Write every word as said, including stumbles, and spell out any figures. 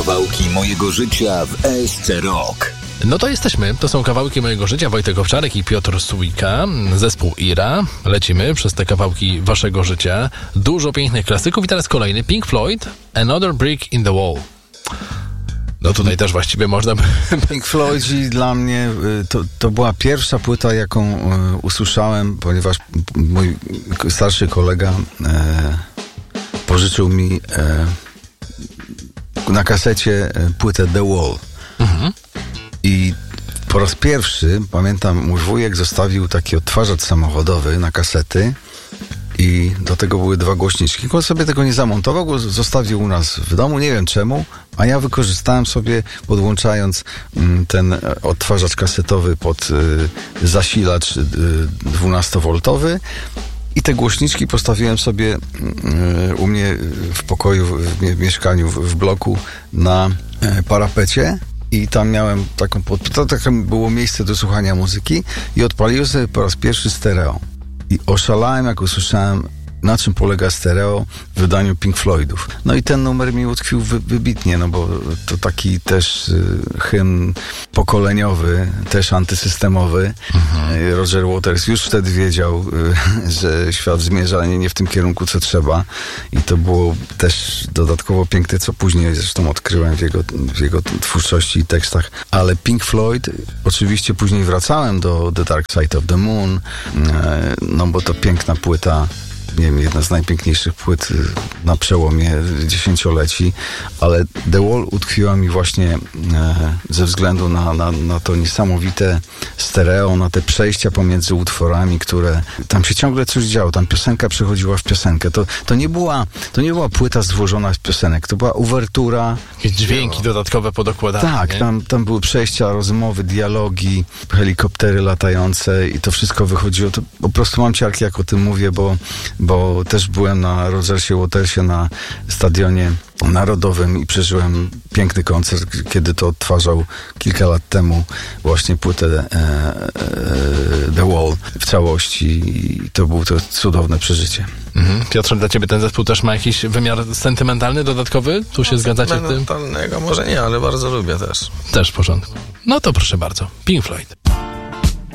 Kawałki mojego życia w E S C Rock. No to jesteśmy. To są kawałki mojego życia. Wojtek Owczarek i Piotr Sójka. Zespół Ira. Lecimy przez te kawałki waszego życia. Dużo pięknych klasyków. I teraz kolejny. Pink Floyd. Another Brick in the Wall. No tutaj też właściwie można by... Pink Floydzi dla mnie to, to była pierwsza płyta, jaką usłyszałem, ponieważ mój starszy kolega e, pożyczył mi e, na kasecie płytę The Wall. Mhm. I po raz pierwszy, pamiętam, mój wujek zostawił taki odtwarzacz samochodowy na kasety i do tego były dwa głośniczki. On sobie tego nie zamontował, go zostawił u nas w domu, nie wiem czemu, a ja wykorzystałem sobie, podłączając ten odtwarzacz kasetowy pod zasilacz dwunastowoltowy i te głośniczki postawiłem sobie u mnie w pokoju, w mieszkaniu, w bloku na parapecie. I tam miałem taką, to takie było miejsce do słuchania muzyki i odpaliłem sobie po raz pierwszy stereo. I oszalałem, jak usłyszałem, na czym polega stereo w wydaniu Pink Floydów. No i ten numer mi utkwił wy, wybitnie, no bo to taki też y, hymn pokoleniowy, też antysystemowy. Mhm. Roger Waters już wtedy wiedział, y, że świat zmierza nie, nie w tym kierunku, co trzeba. I to było też dodatkowo piękne, co później zresztą odkryłem w jego, w jego twórczości i tekstach. Ale Pink Floyd, oczywiście później wracałem do The Dark Side of the Moon, y, no bo to piękna płyta, nie wiem, jedna z najpiękniejszych płyt na przełomie dziesięcioleci, ale The Wall utkwiła mi właśnie e, ze względu na, na, na to niesamowite stereo, na te przejścia pomiędzy utworami, które tam się ciągle coś działo, tam piosenka przechodziła w piosenkę. To, to, nie, była, to nie była płyta złożona z piosenek, to była uwertura. Jakieś dźwięki dodatkowe podokładane. Tak, tam, tam były przejścia, rozmowy, dialogi, helikoptery latające i to wszystko wychodziło. To po prostu mam ciarki, jak o tym mówię, bo bo też byłem na Rogersie Watersie na Stadionie Narodowym i przeżyłem piękny koncert, kiedy to odtwarzał kilka lat temu właśnie płytę e, e, The Wall w całości i to było to cudowne przeżycie. Mhm. Piotrze, dla ciebie ten zespół też ma jakiś wymiar sentymentalny, dodatkowy? Tu się no, zgadzacie w tym? Sentymentalnego może nie, ale bardzo lubię też. Też w porządku. No to proszę bardzo. Pink Floyd.